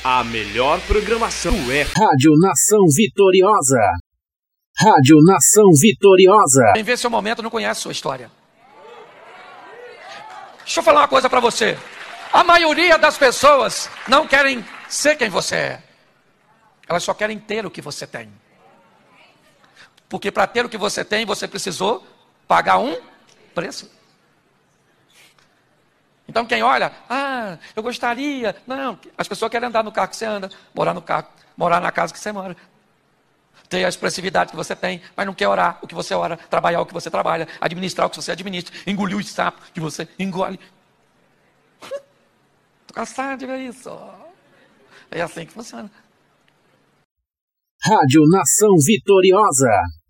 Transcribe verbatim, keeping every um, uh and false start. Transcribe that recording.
A melhor programação é Rádio Nação Vitoriosa. Rádio Nação Vitoriosa. Quem vê seu momento não conhece sua história. Deixa eu falar uma coisa para você. A maioria das pessoas não querem ser quem você é. Elas só querem ter o que você tem. Porque para ter o que você tem, você precisou pagar um preço. Então quem olha, ah, eu gostaria. Não, as pessoas querem andar no carro que você anda, morar no carro, morar na casa que você mora. Ter a expressividade que você tem, mas não quer orar o que você ora, trabalhar o que você trabalha, administrar o que você administra, engolir os sapos que você engole. Tô cansado de ver isso. É assim que funciona. Rádio Nação Vitoriosa.